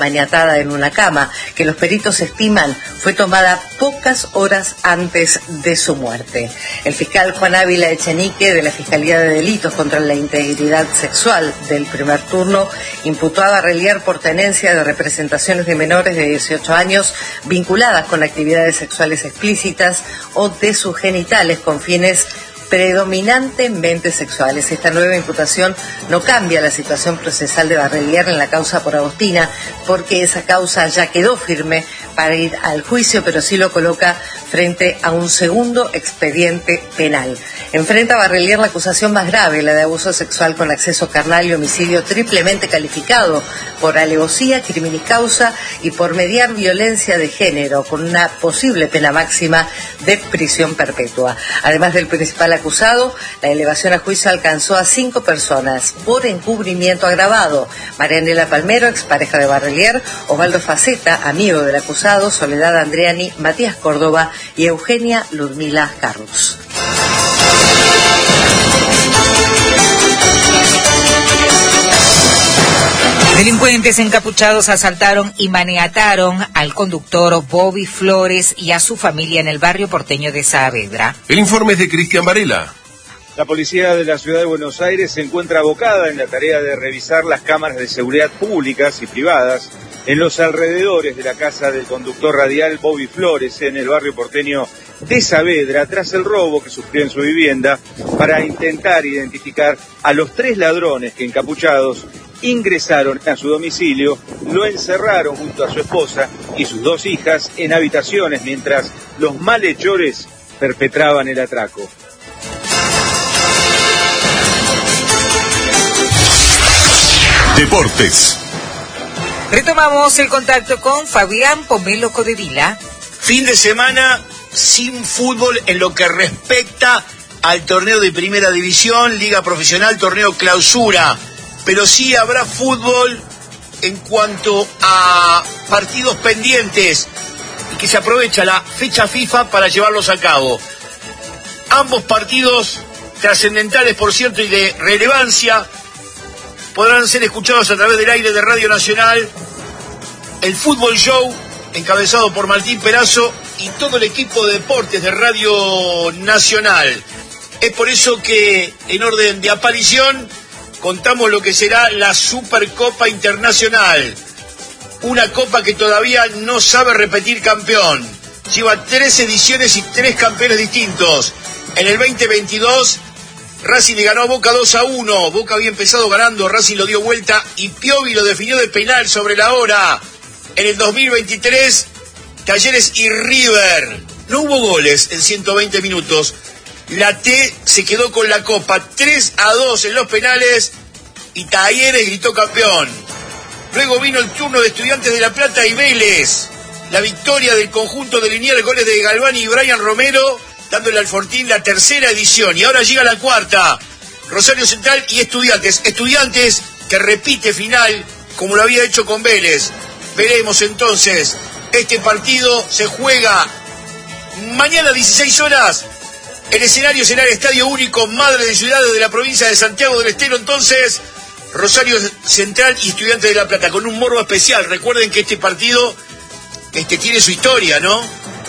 maniatada en una cama, que los peritos estiman fue tomada pocas horas antes de su muerte. El fiscal Juan Ávila Echenique, de la Fiscalía de Delitos contra la Integridad Sexual del primer turno, imputó a Barrelier por tenencia de representaciones de menores de 18 años vinculadas con actividades sexuales explícitas o de sus genitales con fines predominantemente sexuales. Esta nueva imputación no cambia la situación procesal de Barrelier en la causa por Agostina, porque esa causa ya quedó firme para ir al juicio, pero sí lo coloca frente a un segundo expediente penal. Enfrenta a Barrelier la acusación más grave, la de abuso sexual con acceso carnal y homicidio triplemente calificado por alevosía, criminis causa y por mediar violencia de género, con una posible pena máxima de prisión perpetua. Además del principal acusado, la elevación a juicio alcanzó a 5 personas por encubrimiento agravado: Marianela Palmero, expareja de Barrelier; Osvaldo Faceta, amigo del acusado; Soledad Andreani, Matías Córdoba y Eugenia Ludmila Carlos. Delincuentes encapuchados asaltaron y maniataron al conductor Bobby Flores y a su familia en el barrio porteño de Saavedra. El informe es de Cristian Varela. La policía de la ciudad de Buenos Aires se encuentra abocada en la tarea de revisar las cámaras de seguridad públicas y privadas en los alrededores de la casa del conductor radial Bobby Flores en el barrio porteño de Saavedra, tras el robo que sufrió en su vivienda, para intentar identificar a los 3 ladrones que, encapuchados, ingresaron a su domicilio, lo encerraron junto a su esposa y sus 2 hijas en habitaciones mientras los malhechores perpetraban el atraco. Deportes. Retomamos el contacto con Fabián Pomelo Codevila. Fin de semana sin fútbol en lo que respecta al torneo de Primera División, Liga Profesional, torneo clausura. Pero sí habrá fútbol en cuanto a partidos pendientes y que se aprovecha la fecha FIFA para llevarlos a cabo. Ambos partidos trascendentales, por cierto, y de relevancia, podrán ser escuchados a través del aire de Radio Nacional. El Fútbol Show, encabezado por Martín Perazo y todo el equipo de deportes de Radio Nacional. Es por eso que, en orden de aparición, contamos lo que será la Supercopa Internacional. Una copa que todavía no sabe repetir campeón. Lleva 3 ediciones y 3 campeones distintos. En el 2022, Racing le ganó a Boca 2-1. Boca había empezado ganando, Racing lo dio vuelta y Piovi lo definió de penal sobre la hora. En el 2023, Talleres y River. No hubo goles en 120 minutos. La T se quedó con la copa 3-2 en los penales y Talleres gritó campeón. Luego vino el turno de Estudiantes de La Plata y Vélez. La victoria del conjunto de Liniers, goles de Galvani y Brian Romero, dándole al Fortín la 3ª edición. Y ahora llega la 4ª. Rosario Central y Estudiantes. Estudiantes que repite final como lo había hecho con Vélez. Veremos entonces. Este partido se juega mañana 16 horas. El escenario será el Estadio Único Madre de Ciudades de la provincia de Santiago del Estero. Entonces, Rosario Central y Estudiantes de La Plata, con un morbo especial. Recuerden que este partido tiene su historia, ¿no?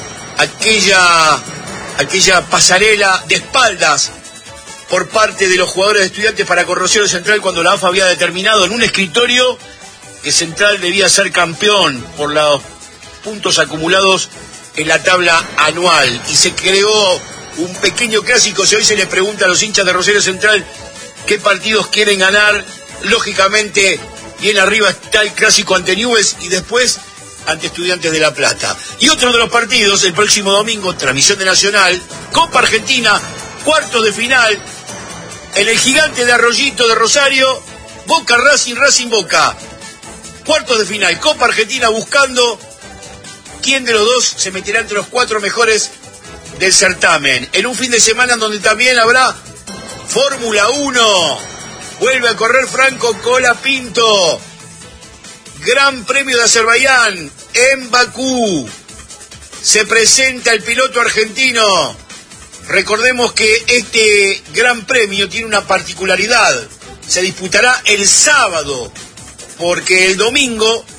Aquella pasarela de espaldas por parte de los jugadores de Estudiantes para con Rosario Central, cuando la AFA había determinado en un escritorio que Central debía ser campeón por los puntos acumulados en la tabla anual. Y se creó un pequeño clásico. Si hoy se les pregunta a los hinchas de Rosario Central qué partidos quieren ganar, lógicamente bien arriba está el clásico ante Newell's y después ante Estudiantes de La Plata. Y otro de los partidos, el próximo domingo, transmisión de Nacional, Copa Argentina, cuartos de final, en el Gigante de Arroyito de Rosario, Boca Racing, Racing Boca. Cuartos de final, Copa Argentina, buscando quién de los dos se meterá entre los 4 mejores del certamen. En un fin de semana donde también habrá Fórmula 1. Vuelve a correr Franco Colapinto. Gran Premio de Azerbaiyán en Bakú. Se presenta el piloto argentino. Recordemos que este Gran Premio tiene una particularidad. Se disputará el sábado, porque el domingo